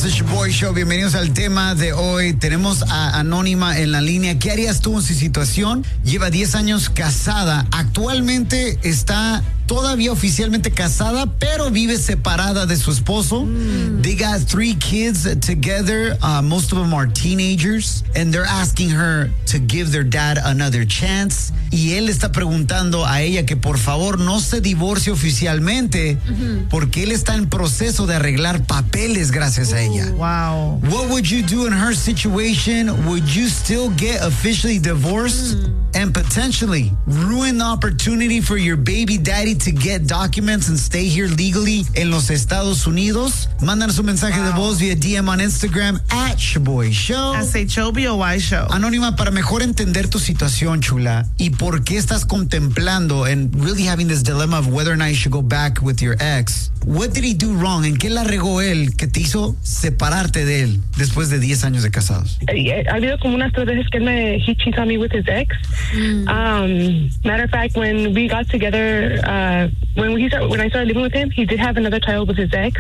the Shoboy Show. Bienvenidos al tema de hoy. Tenemos a Anónima en la línea. ¿Qué harías tú en su situación? Lleva 10 años casada. Actualmente está todavía oficialmente casada, pero vive separada de su esposo. They got 3 kids together. Most of them are teenagers. And they're asking her to give their dad another chance. Y él está preguntando a ella que por favor no se divorcie oficialmente porque él está en proceso de arreglar papeles gracias a ella. Wow. What would you do in her situation? Would you still get officially divorced and potentially ruin the opportunity for your baby daddy to get documents and stay here legally en los Estados Unidos? Mándanos un mensaje de voz via DM on Instagram @ShoboyShow. SHOBOY Show. Anónima, para mejor entender tu situación, chula, y por qué estás contemplando and really having this dilemma of whether or not you should go back with your ex. What did he do wrong? ¿En qué la regó él que te hizo separarte de él después de 10 años de casados? Ha habido como unas 3 veces que he cheated on me with his ex. Matter of fact, when we got together, when I started living with him, he did have another child with his ex.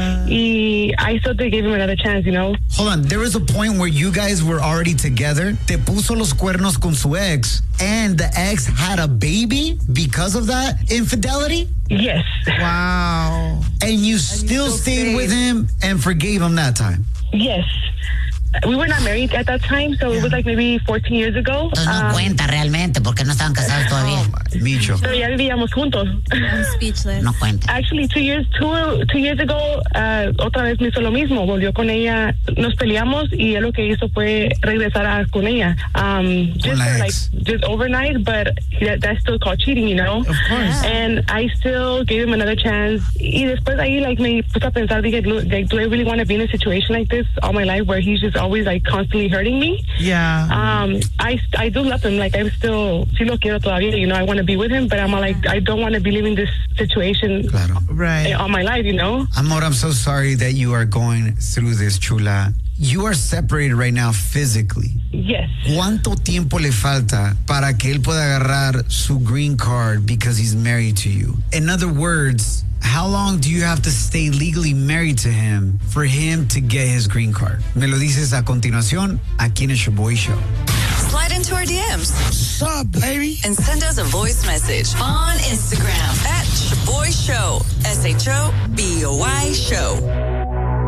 I still did give him another chance, you know. Hold on, there was a point where you guys were already together. Te puso los cuernos con su ex, and the ex had a baby because of that infidelity? Yes. Wow. And you still stayed with him and forgave him that time? Yes. We were not married at that time, so it was like maybe 14 years ago. Entonces no cuenta realmente porque no estaban casados todavía. Micho. Pero ya vivíamos juntos. I'm speechless. No cuenta. Actually, 2 years ago, otra vez me hizo lo mismo. Volvió con ella, nos peleamos y él lo que hizo fue regresar con ella. Just overnight, but that's still called cheating, you know? Of course. And I still gave him another chance. Y después ahí, me puse a pensar, dije, do I really want to be in a situation like this all my life where he's just always constantly hurting me? Yeah. I do love him. Like, sí lo quiero todavía, you know, I want to be with him, but I'm like, I don't want to be living this situation all my life, you know? Amor, I'm so sorry that you are going through this, chula. You are separated right now physically. Yes. ¿Cuánto tiempo le falta para que él pueda agarrar su green card because he's married to you? In other words, how long do you have to stay legally married to him for him to get his green card? Me lo dices a continuación aquí en el Shoboy Show. Slide into our DMs. What's up, baby? And send us a voice message on Instagram @Shoboy Show. SHOBOY Show.